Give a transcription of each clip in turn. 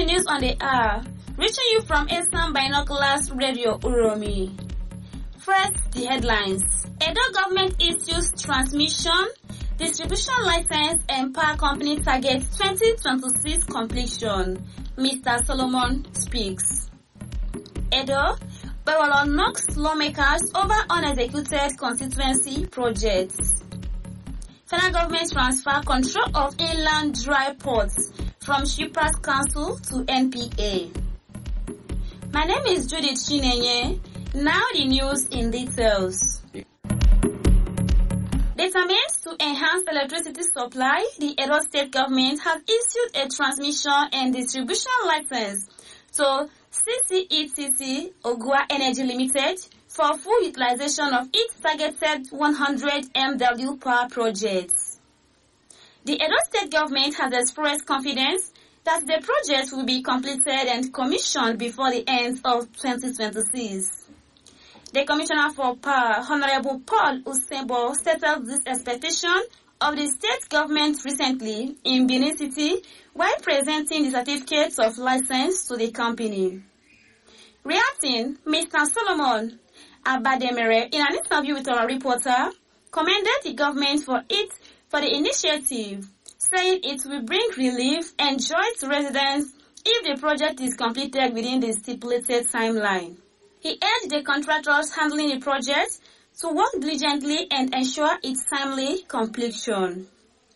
the news on the hour, reaching you from Eastern Binoculars Radio Uromi. First, the headlines. Edo government issues transmission, distribution license and power company targets 2026 completion. Mr. Solomon speaks. Edo, Bewolo knocks lawmakers over unexecuted constituency projects. Federal government transfer control of inland dry ports from Shippers Council to NPA. My name is Judith Chinenye. Now the news in details. Determined to enhance electricity supply, the Edo State government has issued a transmission and distribution license to CCETC Ogua Energy Limited for full utilization of its targeted 100 MW power projects. The Edo State government has expressed confidence that the project will be completed and commissioned before the end of 2026. The Commissioner for Power, Honorable Paul Usembo, stated this expectation of the state government recently in Benin City while presenting the certificates of license to the company. Reacting, Mr. Solomon Abademere, in an interview with our reporter, commended the government for the initiative, saying it will bring relief and joy to residents if the project is completed within the stipulated timeline. He urged the contractors handling the project to work diligently and ensure its timely completion.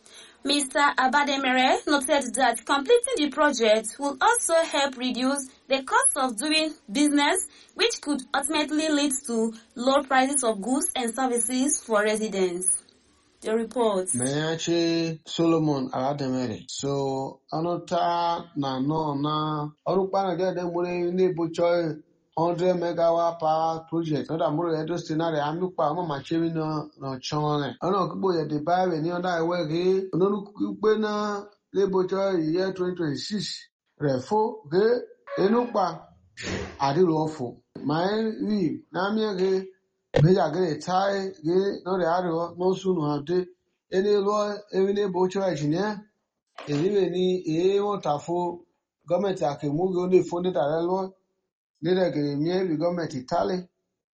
Mr. Abademere noted that completing the project will also help reduce the cost of doing business, which could ultimately lead to low prices of goods and services for residents. The report. Meachi Solomon Abademere. So, anota na no na orukpa na de mure ni bucho 100 megawatt power project. No da mure Edo scenario amukpa mo machemi no chone. Ono kubo ye de bawe ni onda ewege ono kupe na le bucho year 2026. Refo ge enukpa adirofu. My we na miege Meja ge tai ge no de aro no sunu hade eni lo evine bocho engineer eni ni e won tafo government akemu ge oni fund dare lo ni de ge mi e government Italy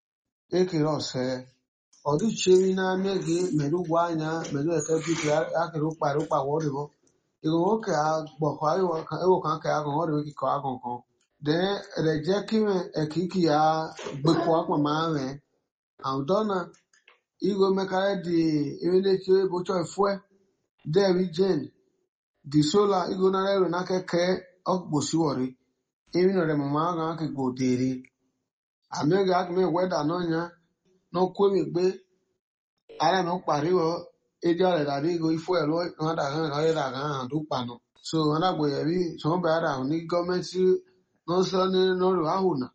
e ke ro se odu chemi na mege meru gwanya meru eke bi akero pa wo de bo igo ke agbo kwa yo kan ewo kan ke agon wo de ki ko agon kan de reje ki ekiki ya gbe ko apon ma re Audona Igo Mekare di Emineke Bocho Fue Devi Jane di Sola Igo Nare Nake Ke Okbosiwori Emino de Mama Ke Godere Amega Akme Weda Nonya no Kwemi Gbe Ara no Pariwo Eja Le Dadi Go Ifue Lo No Da Gan Da Gan Du Pano So Ana Boyebi So Bada Ni Government No So No Ru Ahuna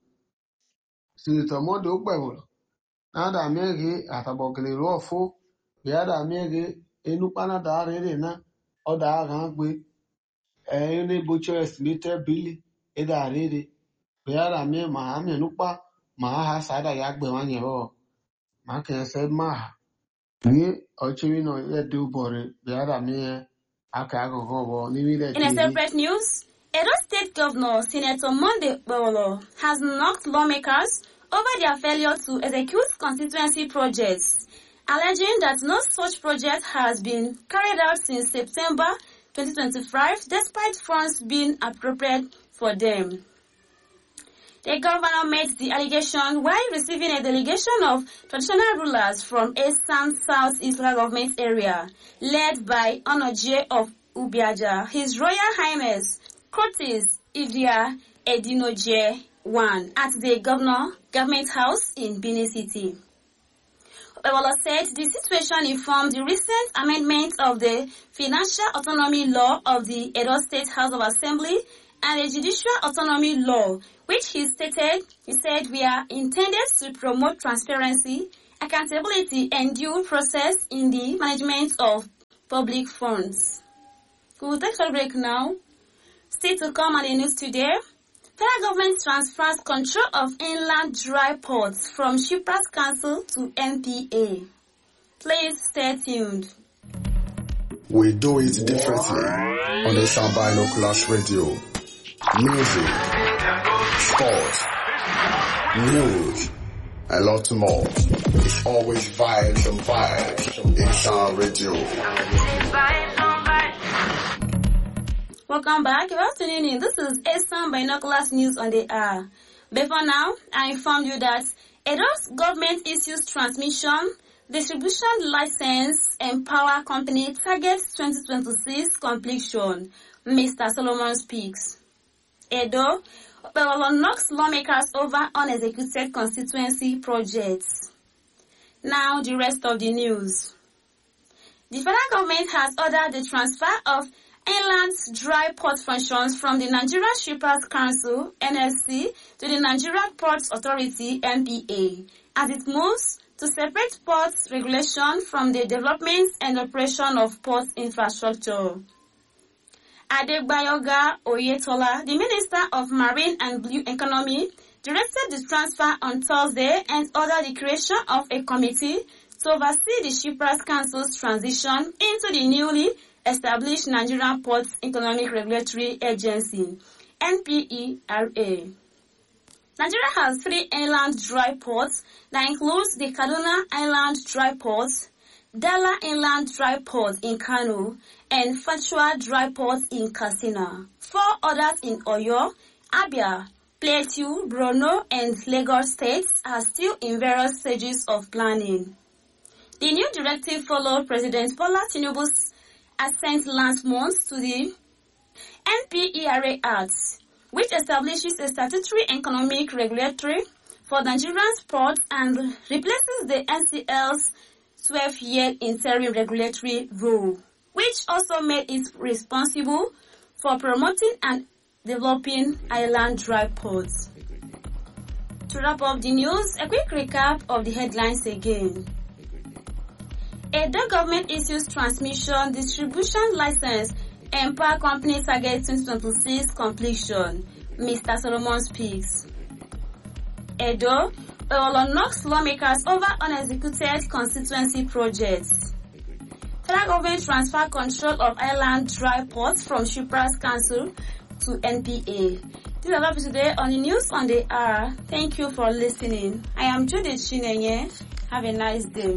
Si Tomodo Pebolo Nada mege atabogele rofo biada mege enupana da rere na oda gan gbe eni bocho estimated bill eda rere biada me ma me nupa ma ha sada ya gbe wan yero ma ke se ma ni ochiwi no ye do bore biada me aka gogo ni wi de. In a separate news, Edo State Governor Senator Monday Bewolo has knocked lawmakers over their failure to execute constituency projects, alleging that no such project has been carried out since September 2025, despite funds being appropriated for them. The governor made the allegation while receiving a delegation of traditional rulers from Eastern Southeast government area, led by Onoje of Ubiaja, His Royal Highness Curtis Idia Edinoje I at the government house in Benin City. Bewolo said the situation informed the recent amendment of the Financial Autonomy Law of the Edo State House of Assembly and the Judicial Autonomy Law, which he said we are intended to promote transparency, accountability, and due process in the management of public funds. We will take a break now. Still to come on the news today. Federal government transfers control of inland dry ports from Shippers Council to NPA. Please stay tuned. We do it differently on Eastern Binoculars Radio. music, sports, news, and lots more. It's always vibes and vibes in Sound Radio. Welcome back. You're tuning in. This is Esan Binoculars News on the Air. Before now, I informed you that Edo's government issues transmission, distribution license, and power company targets 2026 completion. Mr. Solomon speaks. Edo knocks lawmakers over unexecuted constituency projects. Now the rest of the news. The federal government has ordered the transfer of inland dry port functions from the Nigeria Shippers Council, NSC, to the Nigeria Ports Authority, NPA, as it moves to separate ports regulation from the development and operation of port infrastructure. Adegbayoga Oyetola, the Minister of Marine and Blue Economy, directed the transfer on Thursday and ordered the creation of a committee to oversee the Shippers Council's transition into the newly established Nigerian Ports Economic Regulatory Agency, NPERA. Nigeria has 3 inland dry ports that includes the Kaduna Inland Dry Port, Dala Inland Dry Port in Kano, and Fachua Dry Port in Katsina. 4 others in Oyo, Abia, Plateau, Borno, and Lagos states are still in various stages of planning. The new directive followed President Bola Tinubu's assent last month to the NPERA Act, which establishes a statutory economic regulatory for Nigerian ports and replaces the NCL's 12-year interim regulatory rule, which also made it responsible for promoting and developing island dry ports. To wrap up the news, a quick recap of the headlines again. Edo government issues transmission, distribution license, and power company target 2026 completion. Mr. Solomon speaks. Edo knocks lawmakers over unexecuted constituency projects. Federal government transfer control of island dry ports from Shippers Council to NPA. This is all for today on the news on the hour. Thank you for listening. I am Judith Chinenye. Have a nice day.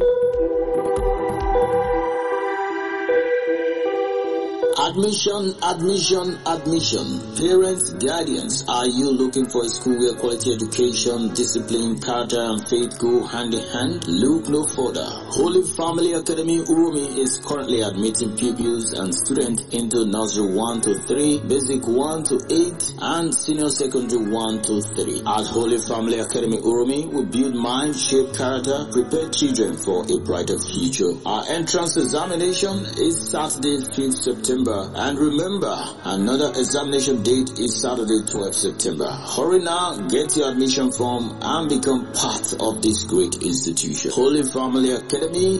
Admission. Parents, guardians, are you looking for a school where quality education, discipline, character, and faith go hand in hand? Look no further. Holy Family Academy Urumi is currently admitting pupils and students into nursery 1 to 3, basic 1 to 8, and senior secondary 1 to 3. At Holy Family Academy Urumi, we build mind, shape character, prepare children for a brighter future. Our entrance examination is Saturday, 5th September. And remember, another examination date is Saturday, 12th September. Hurry now, get your admission form and become part of this great institution. Holy Family Academy